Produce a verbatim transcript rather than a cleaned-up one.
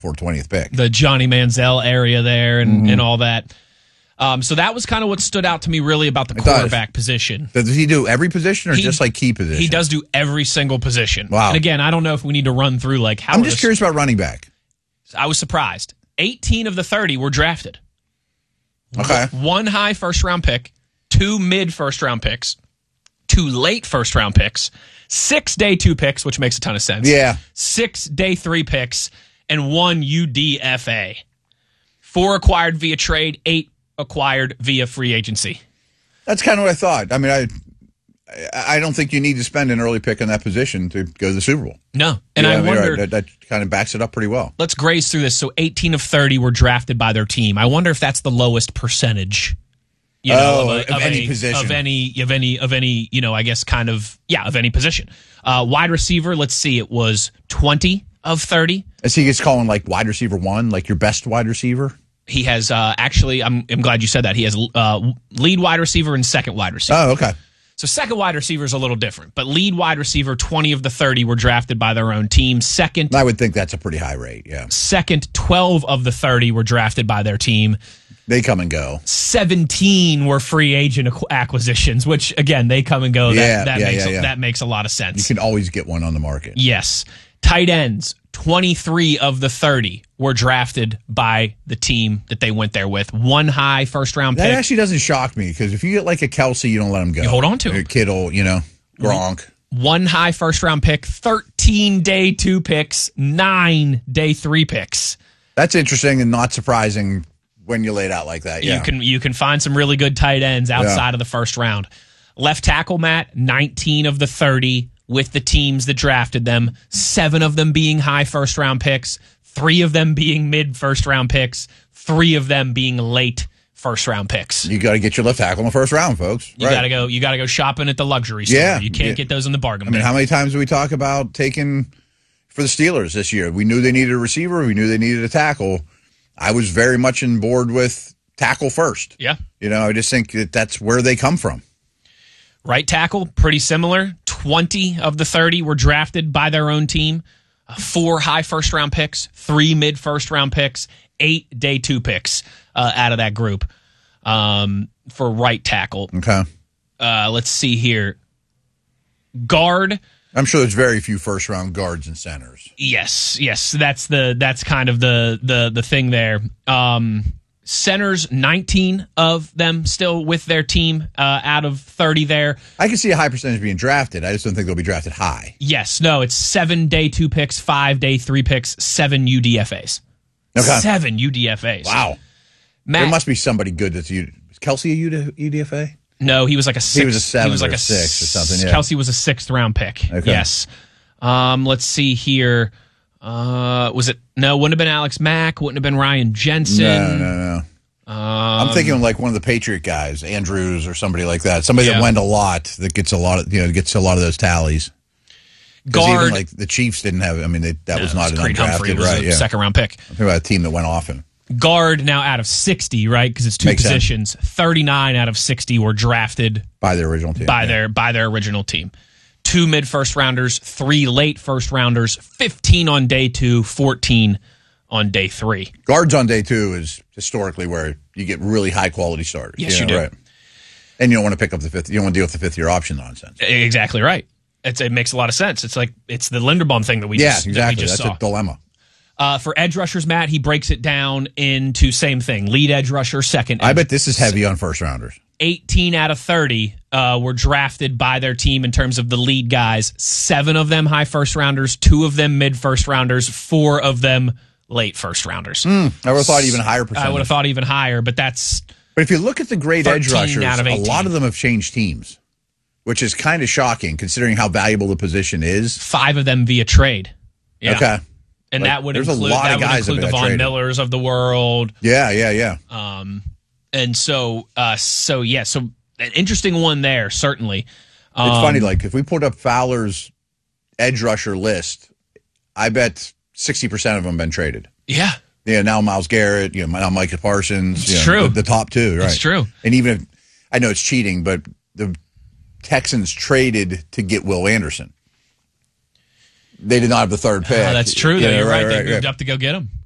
for twentieth pick. The Johnny Manziel area there and, mm-hmm. and all that. Um, so that was kind of what stood out to me really about the quarterback position. Does he do every position or he, just like key position? He does do every single position. Wow. And again, I don't know if we need to run through like how. I'm just curious about running back. I was surprised. eighteen of the thirty were drafted. Okay. One high first round pick, two mid first round picks, two late first round picks, six day two picks, which makes a ton of sense. Yeah. Six day three picks, and one U D F A. Four acquired via trade, eight acquired via free agency. That's kind of what I thought. I mean, I I don't think you need to spend an early pick in that position to go to the Super Bowl. No. And yeah, I I mean, wonder... right. that, that kind of backs it up pretty well. Let's graze through this. So eighteen of thirty were drafted by their team. I wonder if that's the lowest percentage, you know, oh, of, a, of of any a, position. Of any, of any, of any, you know, I guess kind of, yeah, of any position. Uh, wide receiver, let's see, it was twenty of thirty. As he gets calling like wide receiver one, like your best wide receiver? He has uh, actually, I'm, I'm glad you said that. He has uh, lead wide receiver and second wide receiver. Oh, okay. So second wide receiver is a little different, but lead wide receiver, twenty of the thirty were drafted by their own team. Second, I would think that's a pretty high rate, yeah. Second, twelve of the thirty were drafted by their team. They come and go. seventeen were free agent acquisitions, which again, they come and go. That, Yeah, that yeah, makes yeah, yeah. that makes a lot of sense. You can always get one on the market. Yes. Tight ends, twenty-three of the thirty were drafted by the team that they went there with. One high first round pick. That actually doesn't shock me because if you get like a Kelsey, you don't let him go. You hold on to him. A Kittle, you know, Gronk. One high first round pick, thirteen day two picks, nine day three picks. That's interesting and not surprising when you lay it out like that. Yeah. You can you can find some really good tight ends outside Yeah. of the first round. Left tackle, Matt, nineteen of the thirty with the teams that drafted them, seven of them being high first round picks, three of them being mid first round picks, three of them being late first round picks. You got to get your left tackle in the first round, folks. You Right. gotta go. You gotta go shopping at the luxury store. Yeah. You can't Yeah. get those in the bargain I mean, bin. how many times do we talk about taking for the Steelers this year? We knew they needed a receiver. We knew they needed a tackle. I was very much on board with tackle first. Yeah. You know, I just think that that's where they come from. Right tackle, pretty similar. twenty of the thirty were drafted by their own team. Uh, four high first round picks, three mid first round picks, eight day two picks uh, out of that group um, for right tackle. Okay. Uh, let's see here. Guard. I'm sure there's very few first round guards and centers. Yes, yes, that's the that's kind of the the the thing there. Um, centers, nineteen of them still with their team uh, out of thirty there. I can see a high percentage being drafted. I just don't think they'll be drafted high. Yes, no, it's seven day two picks, five day three picks, seven U D F As. Okay. Seven U D F As. Wow. Matt, There must be somebody good that's U. Is Kelsey a U D F A? no, he was like a six. He was a seven like or a a six or something, yeah. Kelsey was a sixth round pick. Okay. Yes. Um, let's see here. Uh, was it no? Wouldn't have been Alex Mack. Wouldn't have been Ryan Jensen. No, no, no. Um, I'm thinking of like one of the Patriot guys, Andrews or somebody like that. Somebody Yeah. that went a lot, that gets a lot of, you know, gets a lot of those tallies. 'Cause Guard. even like the Chiefs didn't have. I mean, they, that No, was it not an Creed Humphrey undrafted, was right? a Yeah. second round pick. I'm thinking about a team that went often. Guard now out of sixty, right? Because it's two Makes sense. positions. thirty-nine out of sixty were drafted By their original team. by yeah. their by their original team. Two mid first rounders, three late first rounders, fifteen on day two, fourteen on day three. Guards on day two is historically where you get really high quality starters. Yes, you do. Right. And you don't want to pick up the fifth. You don't want to deal with the fifth year option nonsense. Exactly right. It's, it makes a lot of sense. It's like it's the Linderbaum thing that we Yeah, just, exactly. that we just That's saw. a dilemma. Uh, for edge rushers, Matt, he breaks it down into same thing. Lead edge rusher, second. I edge- bet this is heavy on first rounders. eighteen out of thirty uh, were drafted by their team in terms of the lead guys. Seven of them high first rounders, two of them mid first rounders, four of them late first rounders. Mm, I would have thought even higher percentage. I would have thought even higher, but that's But if you look at the great edge thirteen rushers, out of a eighteen. lot of them have changed teams, which is kind of shocking considering how valuable the position is. five of them via trade. Yeah. Okay. And Like, that would there's a include, lot that of would guys that include the got Von traded. Millers of the world. Yeah, yeah, yeah. Um, and so, uh, so yeah, so an interesting one there, certainly. Um, It's funny, like if we put up Fowler's edge rusher list, I bet sixty percent of them have been traded. Yeah. Yeah, now Myles Garrett, you know, now Micah Parsons. It's you know, true. The, the top two, right? It's true. And even if, I know it's cheating, but the Texans traded to get Will Anderson. They did not have the third pick. Uh, that's true, though. Yeah, You're right. right, They right, moved right. up to go get him.